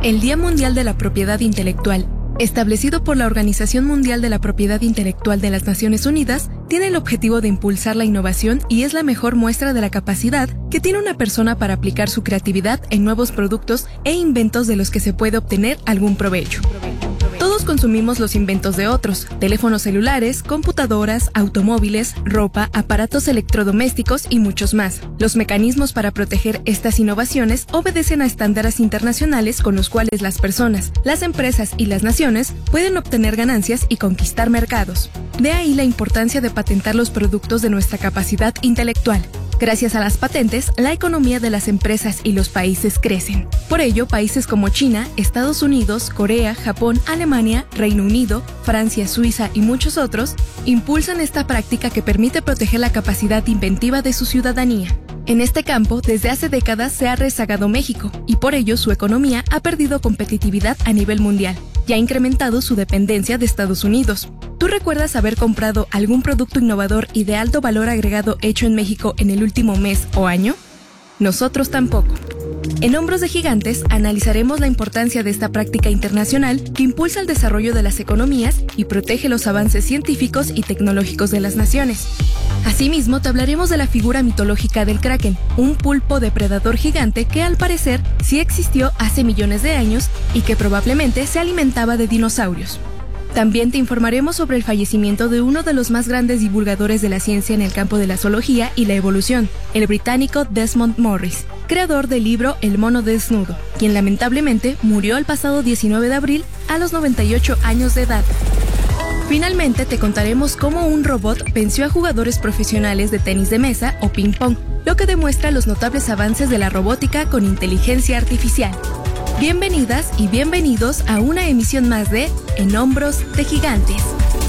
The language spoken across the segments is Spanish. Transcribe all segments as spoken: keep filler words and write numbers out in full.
El Día Mundial de la Propiedad Intelectual, establecido por la Organización Mundial de la Propiedad Intelectual de las Naciones Unidas, tiene el objetivo de impulsar la innovación y es la mejor muestra de la capacidad que tiene una persona para aplicar su creatividad en nuevos productos e inventos de los que se puede obtener algún provecho. Todos consumimos los inventos de otros: teléfonos celulares, computadoras, automóviles, ropa, aparatos electrodomésticos y muchos más. Los mecanismos para proteger estas innovaciones obedecen a estándares internacionales con los cuales las personas, las empresas y las naciones pueden obtener ganancias y conquistar mercados. De ahí la importancia de patentar los productos de nuestra capacidad intelectual. Gracias a las patentes, la economía de las empresas y los países crecen. Por ello, países como China, Estados Unidos, Corea, Japón, Alemania, Reino Unido, Francia, Suiza y muchos otros impulsan esta práctica que permite proteger la capacidad inventiva de su ciudadanía. En este campo, desde hace décadas se ha rezagado México, y por ello su economía ha perdido competitividad a nivel mundial y ha incrementado su dependencia de Estados Unidos. ¿Tú recuerdas haber comprado algún producto innovador y de alto valor agregado hecho en México en el último mes o año? Nosotros tampoco. En Hombros de Gigantes analizaremos la importancia de esta práctica internacional que impulsa el desarrollo de las economías y protege los avances científicos y tecnológicos de las naciones. Asimismo, te hablaremos de la figura mitológica del Kraken, un pulpo depredador gigante que al parecer sí existió hace millones de años y que probablemente se alimentaba de dinosaurios. También te informaremos sobre el fallecimiento de uno de los más grandes divulgadores de la ciencia en el campo de la zoología y la evolución, el británico Desmond Morris, creador del libro El mono desnudo, quien lamentablemente murió el pasado diecinueve de abril a los noventa y ocho años de edad. Finalmente te contaremos cómo un robot venció a jugadores profesionales de tenis de mesa o ping-pong, lo que demuestra los notables avances de la robótica con inteligencia artificial. Bienvenidas y bienvenidos a una emisión más de En Hombros de Gigantes.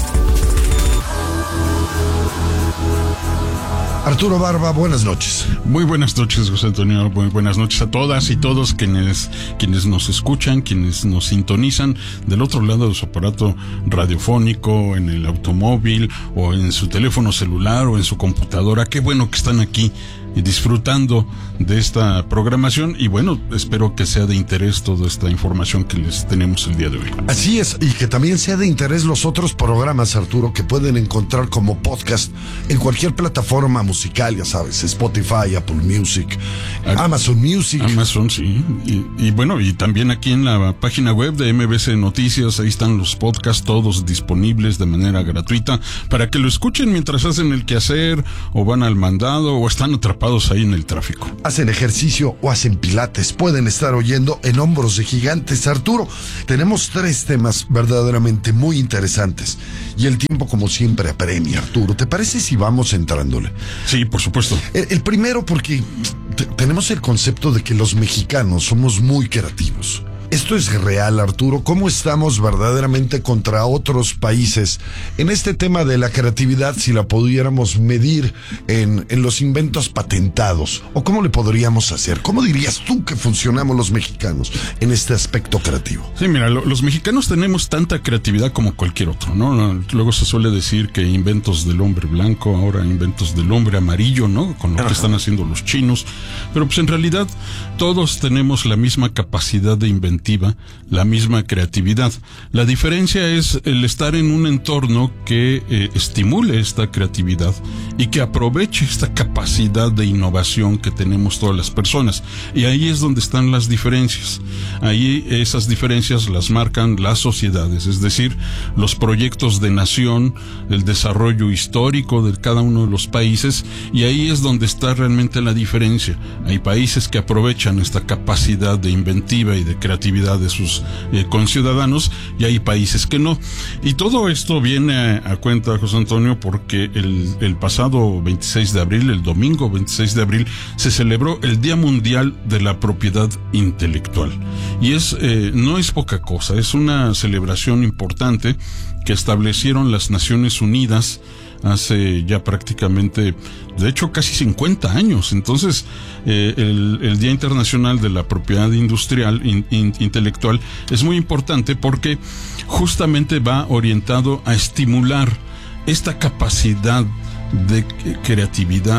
Arturo Barba, buenas noches. Muy buenas noches, José Antonio. Muy buenas noches a todas y todos quienes, quienes nos escuchan, quienes nos sintonizan del otro lado de su aparato radiofónico, en el automóvil o en su teléfono celular o en su computadora. Qué bueno que están aquí y disfrutando de esta programación, y bueno, espero que sea de interés toda esta información que les tenemos el día de hoy. Así es, y que también sea de interés los otros programas, Arturo, que pueden encontrar como podcast en cualquier plataforma musical, ya sabes, Spotify, Apple Music, a- Amazon Music. Amazon, sí, y, y bueno, y también aquí en la página web de M B C Noticias, ahí están los podcasts todos disponibles de manera gratuita para que lo escuchen mientras hacen el quehacer o van al mandado o están atrapados ahí en el tráfico. Hacen ejercicio o hacen pilates, pueden estar oyendo En Hombros de Gigantes. Arturo, tenemos tres temas verdaderamente muy interesantes y el tiempo, como siempre, apremia. Arturo, ¿te parece si vamos entrándole? Sí, por supuesto. El, el primero, porque t- tenemos el concepto de que los mexicanos somos muy creativos. ¿Esto es real, Arturo? ¿Cómo estamos verdaderamente contra otros países en este tema de la creatividad, si la pudiéramos medir en, en los inventos patentados? ¿O cómo le podríamos hacer? ¿Cómo dirías tú que funcionamos los mexicanos en este aspecto creativo? Sí, mira, lo, los mexicanos tenemos tanta creatividad como cualquier otro, ¿no? Luego se suele decir que inventos del hombre blanco, ahora inventos del hombre amarillo, ¿no? Con lo Ajá. que están haciendo los chinos. Pero pues en realidad todos tenemos la misma capacidad de inventar, la misma creatividad. La diferencia es el estar en un entorno que eh, estimule esta creatividad y que aproveche esta capacidad de innovación que tenemos todas las personas. Y ahí es donde están las diferencias. Ahí esas diferencias las marcan las sociedades, es decir, los proyectos de nación, el desarrollo histórico de cada uno de los países, y ahí es donde está realmente la diferencia. Hay países que aprovechan esta capacidad de inventiva y de creatividad de sus eh, conciudadanos, y hay países que no. Y todo esto viene a, a cuenta, José Antonio, porque el, el pasado veintiséis de abril, el domingo veintiséis de abril, se celebró el Día Mundial de la Propiedad Intelectual. Y es eh, no es poca cosa, es una celebración importante que establecieron las Naciones Unidas hace ya prácticamente, de hecho, casi cincuenta años. Entonces, eh, el, el Día Internacional de la Propiedad Industrial, in, in, Intelectual, es muy importante porque justamente va orientado a estimular esta capacidad de creatividad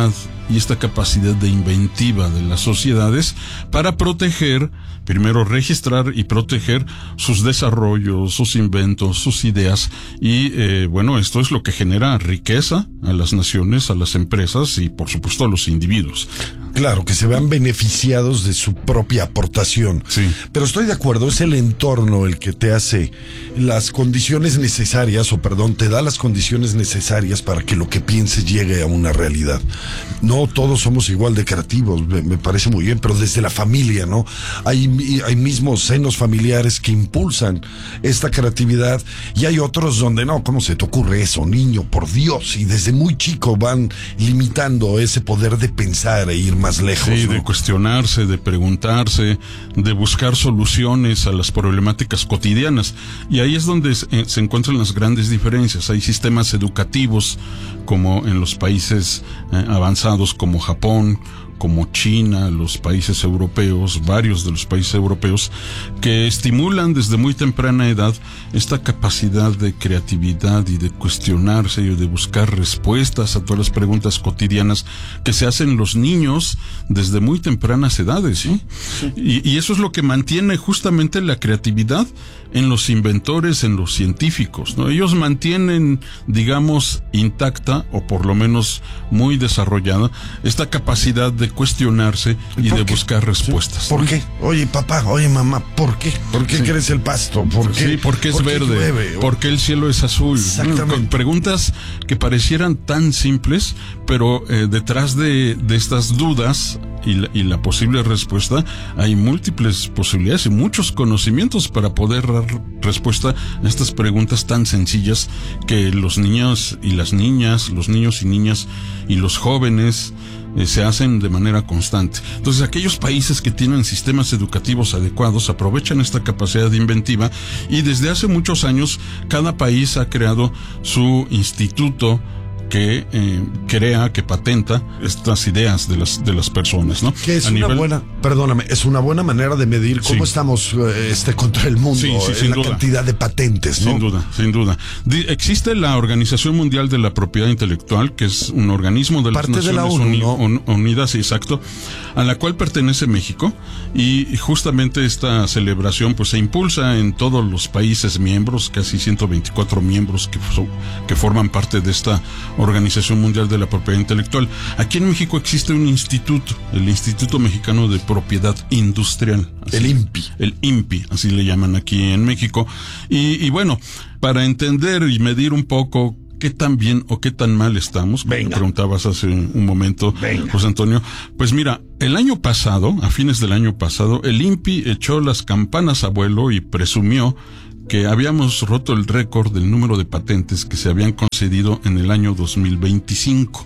y esta capacidad de inventiva de las sociedades para proteger, primero registrar y proteger sus desarrollos, sus inventos, sus ideas, y eh, bueno, esto es lo que genera riqueza a las naciones, a las empresas y por supuesto a los individuos. Claro, que se vean beneficiados de su propia aportación. Sí. Pero estoy de acuerdo, es el entorno el que te hace las condiciones necesarias, o perdón, te da las condiciones necesarias para que lo que pienses llegue a una realidad. No todos somos igual de creativos, me, me parece muy bien, pero desde la familia, ¿no? Hay, hay mismos senos familiares que impulsan esta creatividad, y hay otros donde no, ¿cómo se te ocurre eso, niño? Por Dios, y desde muy chico van limitando ese poder de pensar e ir más lejos. Sí, ¿no? de cuestionarse, de preguntarse, de buscar soluciones a las problemáticas cotidianas. Y ahí es donde se encuentran las grandes diferencias. Hay sistemas educativos, como en los países eh, avanzados como Japón, como China, los países europeos, varios de los países europeos, que estimulan desde muy temprana edad esta capacidad de creatividad y de cuestionarse y de buscar respuestas a todas las preguntas cotidianas que se hacen los niños desde muy tempranas edades, ¿sí? Sí. Y, y eso es lo que mantiene justamente la creatividad en los inventores, en los científicos, ¿no? Ellos mantienen, digamos, intacta, o por lo menos muy desarrollada, esta capacidad de cuestionarse y de qué? buscar respuestas. ¿Por qué? Oye, papá, oye, mamá, ¿por qué? ¿Por qué sí. crece el pasto? ¿Por qué? Sí, porque es ¿Por verde. Llueve? ¿Por qué el cielo es azul? Exactamente. Preguntas que parecieran tan simples, pero eh, detrás de, de estas dudas y la, y la posible respuesta hay múltiples posibilidades y muchos conocimientos para poder dar respuesta a estas preguntas tan sencillas que los niños y las niñas, los niños y niñas y los jóvenes eh, se hacen de manera constante. Entonces, aquellos países que tienen sistemas educativos adecuados aprovechan esta capacidad inventiva, y desde hace muchos años cada país ha creado su instituto que eh, crea, que patenta estas ideas de las de las personas, ¿no? Que es a una nivel... buena, perdóname, es una buena manera de medir cómo sí. estamos eh, este contra el mundo, sí, sí, en sin la duda. cantidad de patentes, ¿no? Sin duda, sin duda. Di- existe la Organización Mundial de la Propiedad Intelectual, que es un organismo de Parte las de Naciones la ONU, Uni- ¿no? Un- Unidas, exacto, a la cual pertenece México, y justamente esta celebración pues se impulsa en todos los países miembros, casi ciento veinticuatro miembros que, so- que forman parte de esta Organización Mundial de la Propiedad Intelectual. Aquí en México existe un instituto, el Instituto Mexicano de Propiedad Industrial. Así, el INPI. El INPI, así le llaman aquí en México. Y, y bueno, para entender y medir un poco qué tan bien o qué tan mal estamos, como te preguntabas hace un momento, Venga. José Antonio, pues mira, el año pasado, a fines del año pasado, el INPI echó las campanas a vuelo y presumió que habíamos roto el récord del número de patentes que se habían concedido en el año dos mil veinticinco.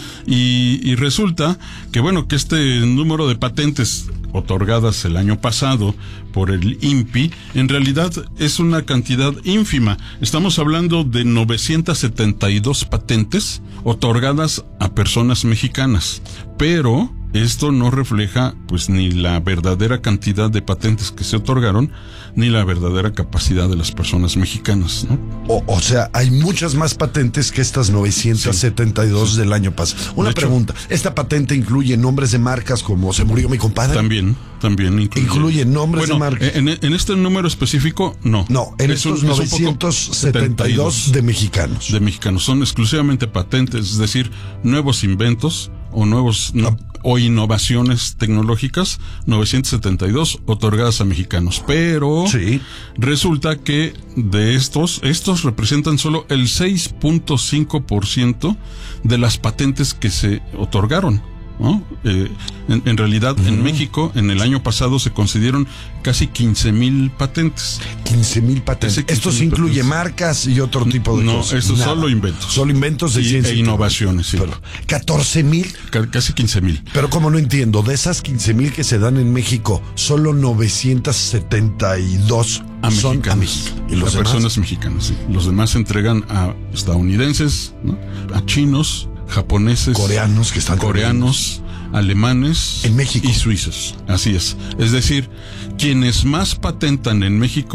Y, y resulta que, bueno, que este número de patentes otorgadas el año pasado por el INPI, en realidad es una cantidad ínfima. Estamos hablando de novecientas setenta y dos patentes otorgadas a personas mexicanas, pero esto no refleja pues ni la verdadera cantidad de patentes que se otorgaron, ni la verdadera capacidad de las personas mexicanas, ¿no? O, o sea, hay muchas más patentes que estas novecientas setenta y dos sí. del año pasado. Una de pregunta, hecho, ¿esta patente incluye nombres de marcas como Se Murió Mi Compadre? También, también incluye. ¿Incluye nombres bueno, de marcas? En, en este número específico, no. No, en es estos un, novecientos setenta y dos de mexicanos. De mexicanos, son exclusivamente patentes, es decir, nuevos inventos o nuevos no, o innovaciones tecnológicas, novecientos setenta y dos otorgadas a mexicanos, pero sí. resulta que de estos, estos representan solo el seis punto cinco por ciento de las patentes que se otorgaron, ¿no? Eh, en, en realidad, uh-huh. en México, en el año pasado se concedieron casi quince mil patentes. quince mil patentes. ¿Esto se incluye patentes. Marcas y otro tipo de no, cosas? No, esto es solo inventos. Solo inventos de y, ciencia. E innovaciones, sí. Pero, ¿catorce mil? Casi quince mil. Pero como no entiendo, de esas quince mil que se dan en México, solo novecientos setenta y dos a son mexicanos, a México. ¿Y los a demás? Personas mexicanas, sí. Los demás se entregan a estadounidenses, ¿no? A chinos, japoneses, coreanos que están coreanos, alemanes en México y suizos. Así es. Es decir, quienes más patentan en México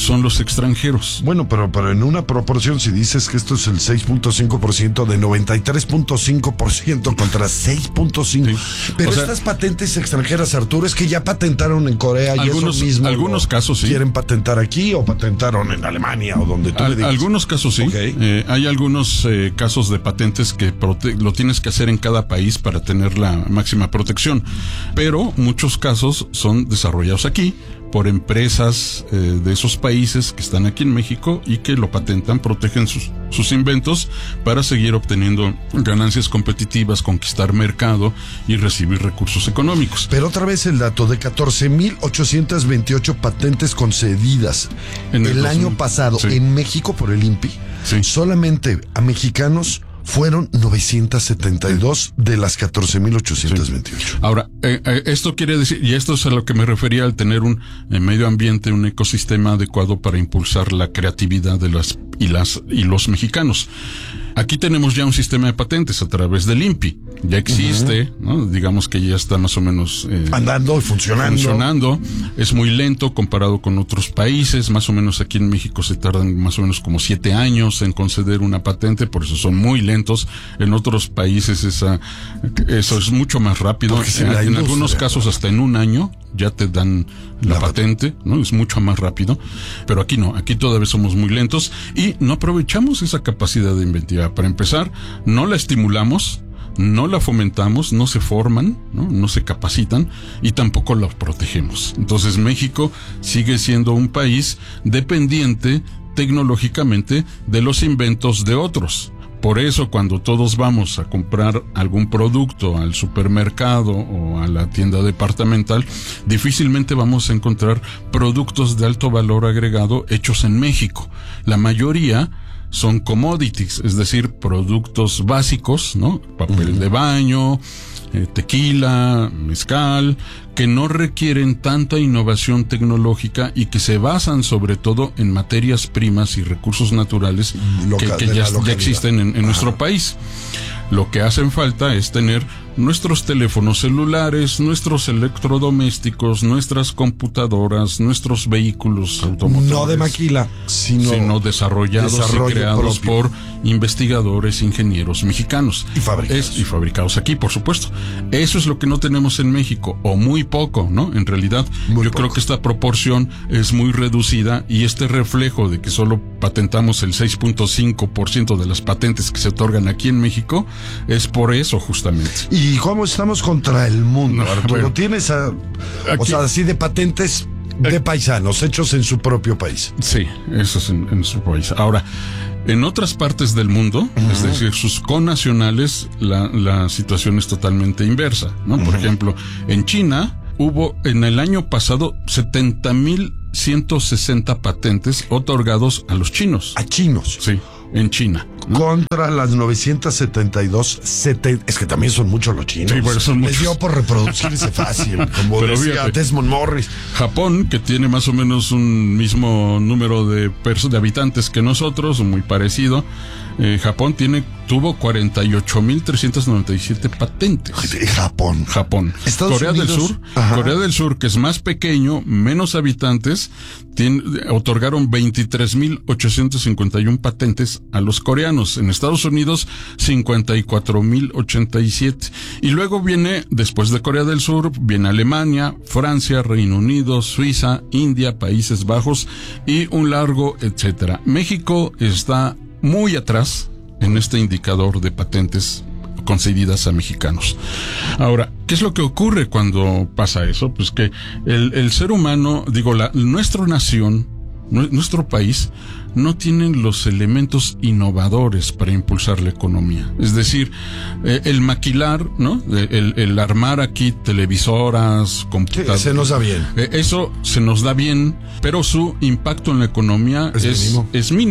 son los extranjeros. Bueno, pero, pero en una proporción, si dices que esto es el seis punto cinco por ciento de noventa y tres punto cinco por ciento contra seis punto cinco por ciento. Sí. Pero o sea, estas patentes extranjeras, Arturo, es que ya patentaron en Corea y algunos, eso mismo. Algunos casos sí. ¿Quieren patentar aquí o patentaron en Alemania o donde tú Al, me digas? Algunos casos sí. Okay. Eh, hay algunos eh, casos de patentes que prote- lo tienes que hacer en cada país para tener la máxima protección. Pero muchos casos son desarrollados aquí por empresas eh, de esos países que están aquí en México y que lo patentan, protegen sus, sus inventos para seguir obteniendo ganancias competitivas, conquistar mercado y recibir recursos económicos. Pero otra vez el dato de catorce mil ochocientas veintiocho patentes concedidas en el, el año pasado sí. en México por el I N P I, sí. solamente a mexicanos fueron novecientas setenta y dos de las catorce mil ochocientas veintiocho. Sí. Ahora, eh, eh, esto quiere decir, y esto es a lo que me refería al tener un eh, medio ambiente, un ecosistema adecuado para impulsar la creatividad de las y las y los mexicanos. Aquí tenemos ya un sistema de patentes a través del I N P I. Ya existe, uh-huh. ¿no? Digamos que ya está más o menos eh, andando y funcionando. funcionando. Es muy lento comparado con otros países. Más o menos aquí en México se tardan más o menos como siete años en conceder una patente, por eso son muy lentos. En otros países esa, eso es mucho más rápido. Si en, en algunos casos hasta en un año ya te dan la, la patente, ¿no? Es mucho más rápido. Pero aquí no, aquí todavía somos muy lentos y no aprovechamos esa capacidad de inventiva. Para empezar, no la estimulamos, no la fomentamos, no se forman, ¿no? no se capacitan y tampoco la protegemos. Entonces México sigue siendo un país dependiente tecnológicamente de los inventos de otros. Por eso cuando todos vamos a comprar algún producto al supermercado o a la tienda departamental, difícilmente vamos a encontrar productos de alto valor agregado hechos en México. La mayoría son commodities, es decir, productos básicos, ¿no? Papel uh-huh. de baño, eh, tequila, mezcal, que no requieren tanta innovación tecnológica y que se basan sobre todo en materias primas y recursos naturales Local, que, que ya, ya existen en, en nuestro país. Lo que hacen falta es tener nuestros teléfonos celulares, nuestros electrodomésticos, nuestras computadoras, nuestros vehículos automotores. No de maquila, sino, sino desarrollados y creados propio. por investigadores, ingenieros mexicanos. Y fabricados. Es, y fabricados aquí, por supuesto. Eso es lo que no tenemos en México, o muy poco, ¿no? En realidad, muy yo poco. creo que esta proporción es muy reducida y este reflejo de que solo patentamos el seis punto cinco por ciento de las patentes que se otorgan aquí en México es por eso, justamente. Y ¿Y cómo estamos contra el mundo, no, Arturo? Bueno, ¿tienes a, aquí, o sea, así de patentes de paisanos hechos en su propio país? Sí, eso es en, en su país. Ahora, en otras partes del mundo, uh-huh. es decir, sus connacionales, la, la situación es totalmente inversa, ¿no? Uh-huh. Por ejemplo, en China hubo en el año pasado setenta mil ciento sesenta patentes otorgados a los chinos. ¿A chinos? Sí. En China, ¿no? Contra las novecientos setenta y dos, seten... es que también son muchos los chinos. Sí, bueno, son Les muchos. dio por reproducirse fácil, como Pero decía fíjate, Desmond Morris. Japón, que tiene más o menos un mismo número de, pers- de habitantes que nosotros, muy parecido. Eh, Japón tiene tuvo cuarenta y ocho mil trescientas noventa y siete patentes. Japón. Japón. Estados Corea Unidos. del Sur. Ajá. Corea del Sur, que es más pequeño, menos habitantes, tiene, otorgaron veintitrés mil ochocientos cincuenta y uno patentes a los coreanos. En Estados Unidos, cincuenta y cuatro mil ochenta y siete. Y luego viene, después de Corea del Sur, viene Alemania, Francia, Reino Unido, Suiza, India, Países Bajos y un largo etcétera. México está muy atrás en este indicador de patentes concedidas a mexicanos. Ahora, ¿qué es lo que ocurre cuando pasa eso? Pues que el, el ser humano, digo, la, nuestra nación, nuestro país, no tienen los elementos innovadores para impulsar la economía. Es decir, eh, el maquilar, ¿no? El, el armar aquí televisoras, computadoras. Sí, se nos da bien. Eh, eso se nos da bien, pero su impacto en la economía es, es, mínimo. es mínimo.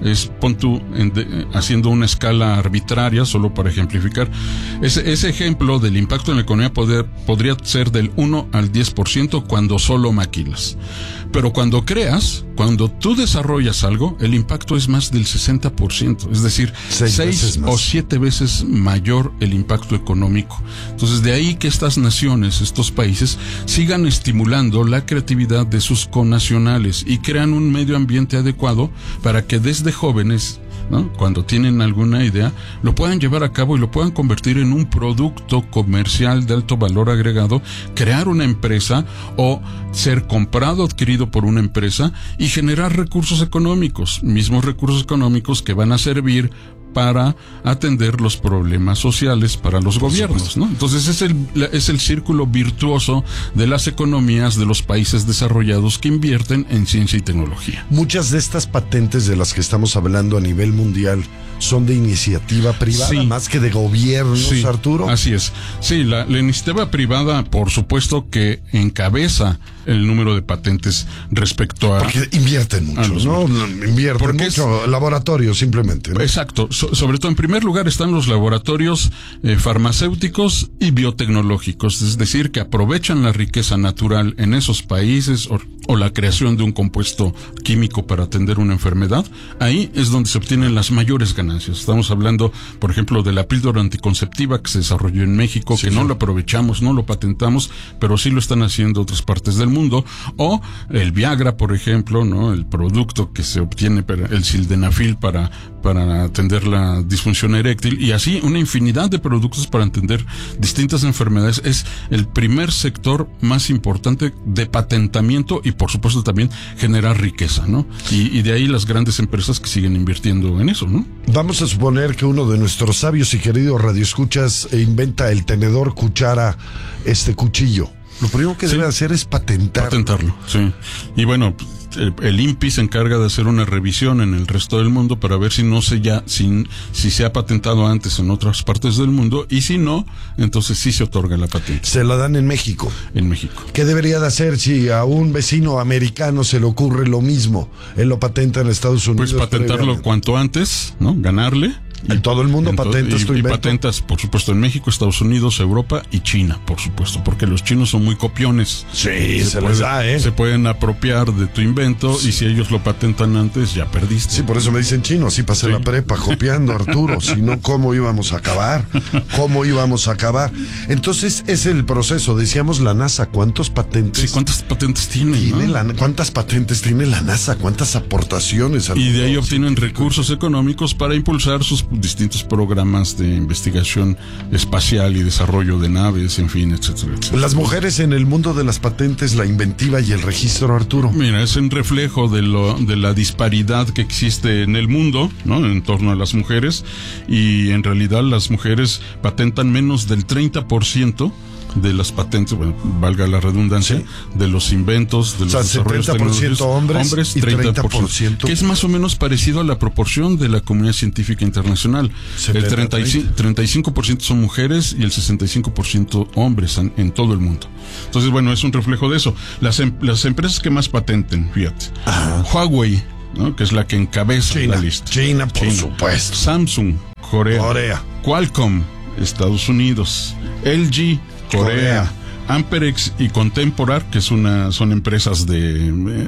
es, pon tú, en de, haciendo una escala arbitraria, solo para ejemplificar, ese, ese ejemplo del impacto en la economía poder, podría ser del uno al diez por ciento cuando solo maquilas. Pero cuando creas, cuando tú desarrollas algo, el impacto es más del sesenta por ciento, es decir, seis, seis o siete veces mayor el impacto económico. Entonces, de ahí que estas naciones, estos países, sigan estimulando la creatividad de sus connacionales y crean un medio ambiente adecuado para que desde jóvenes, ¿no?, cuando tienen alguna idea, lo puedan llevar a cabo y lo puedan convertir en un producto comercial de alto valor agregado, crear una empresa o ser comprado, adquirido por una empresa y generar recursos económicos, mismos recursos económicos que van a servir para atender los problemas sociales para los gobiernos, ¿no? Entonces es el, es el círculo virtuoso de las economías de los países desarrollados que invierten en ciencia y tecnología. Muchas de estas patentes de las que estamos hablando a nivel mundial son de iniciativa privada, sí, más que de gobiernos, sí, Arturo. Así es. Sí, la, la iniciativa privada, por supuesto que encabeza el número de patentes respecto a... Porque invierten mucho, ¿no? Invierten Porque mucho, es, laboratorios simplemente, ¿no? Exacto. So, sobre todo, en primer lugar, están los laboratorios eh, farmacéuticos y biotecnológicos, es decir, que aprovechan la riqueza natural en esos países o, o la creación de un compuesto químico para atender una enfermedad. Ahí es donde se obtienen las mayores ganancias. Estamos hablando, por ejemplo, de la píldora anticonceptiva que se desarrolló en México, sí, que sí. no lo aprovechamos, no lo patentamos, pero sí lo están haciendo otras partes del mundo, o el Viagra, por ejemplo, ¿no?, el producto que se obtiene, el sildenafil para, para atender la disfunción eréctil, y así una infinidad de productos para atender distintas enfermedades. Es el primer sector más importante de patentamiento y, por supuesto, también generar riqueza, ¿no? Y, y de ahí las grandes empresas que siguen invirtiendo en eso, ¿no? Vamos a suponer que uno de nuestros sabios y queridos radioescuchas inventa el tenedor, cuchara, este cuchillo. Lo primero que sí. debe hacer es patentar. Patentarlo, sí. Y bueno, el, el I N P I se encarga de hacer una revisión en el resto del mundo para ver si no se ya, si, si se ha patentado antes en otras partes del mundo, y si no, entonces sí se otorga la patente. Se la dan en México. En México. ¿Qué debería de hacer si a un vecino americano se le ocurre lo mismo? Él lo patenta en Estados Unidos. Pues patentarlo cuanto antes, ¿no? Ganarle. En todo el mundo patentas y, tu invento. Y patentas, por supuesto, en México, Estados Unidos, Europa y China, por supuesto, porque los chinos son muy copiones. Sí, se, se puede, les da, ¿eh? Se pueden apropiar de tu invento, sí. Y si ellos lo patentan antes, ya perdiste. Sí, por eso me dicen chino, así pasé sí. la prepa copiando, Arturo. Si no, ¿cómo íbamos a acabar? ¿Cómo íbamos a acabar? Entonces, es el proceso. Decíamos la NASA, ¿cuántos patentes? Sí, ¿cuántas patentes tiene? tiene ¿no? la, ¿Cuántas patentes tiene la NASA? ¿Cuántas aportaciones? Y de ahí obtienen recursos económicos para impulsar sus distintos programas de investigación espacial y desarrollo de naves, en fin, etcétera, etcétera. Las mujeres en el mundo de las patentes, la inventiva y el registro, Arturo. Mira, es un reflejo de lo de la disparidad que existe en el mundo, ¿no?, en torno a las mujeres, y en realidad las mujeres patentan menos del treinta por ciento de las patentes, bueno, valga la redundancia, sí. de los inventos, de los o sea, desarrollos tecnológicos, hombres, hombres y treinta por ciento, que es más o menos parecido a la proporción de la comunidad científica internacional. setenta, el treinta y cinco, treinta y cinco por ciento son mujeres y el sesenta y cinco por ciento hombres en, en todo el mundo. Entonces, bueno, es un reflejo de eso. Las, em, las empresas que más patenten, fíjate, Ajá. Huawei, ¿no?, que es la que encabeza China, la lista. China, por China. supuesto. Samsung, Corea. Corea. Qualcomm, Estados Unidos. L G, Corea, Corea. Amperex y Contemporar, que es una, son empresas de,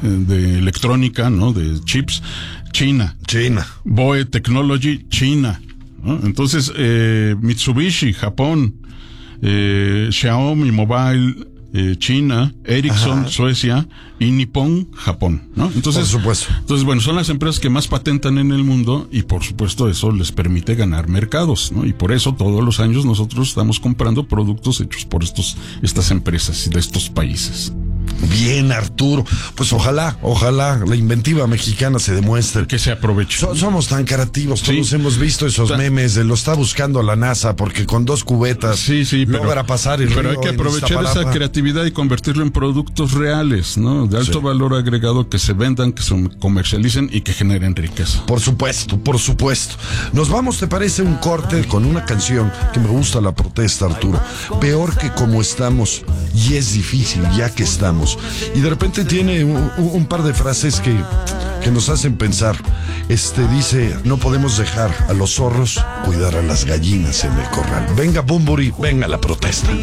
de electrónica, ¿no?, de chips, China. China. Boe Technology, China, ¿no? Entonces, eh, Mitsubishi, Japón, eh, Xiaomi Mobile, eh, China, Ericsson, Ajá. Suecia y Nippon, Japón, ¿no? Entonces, por supuesto. Entonces, bueno, son las empresas que más patentan en el mundo y por supuesto eso les permite ganar mercados, ¿no? Y por eso todos los años nosotros estamos comprando productos hechos por estos, estas empresas y de estos países. Bien, Arturo. Pues ojalá, ojalá la inventiva mexicana se demuestre. Que se aproveche. So, somos tan creativos, sí. todos hemos visto esos Ta memes de lo está buscando la NASA porque con dos cubetas sí, sí, logra pero, pasar el Pero río hay que aprovechar esa creatividad y convertirlo en productos reales, ¿no? De alto sí. valor agregado, que se vendan, que se comercialicen y que generen riqueza. Por supuesto, por supuesto. Nos vamos, ¿te parece? Un corte con una canción que me gusta la protesta, Arturo. Peor que como estamos, y es difícil ya que estamos. estamos. Y de repente tiene un, un par de frases que, que nos hacen pensar. Este dice, no podemos dejar a los zorros cuidar a las gallinas en el corral. Venga, Bunbury, venga la protesta.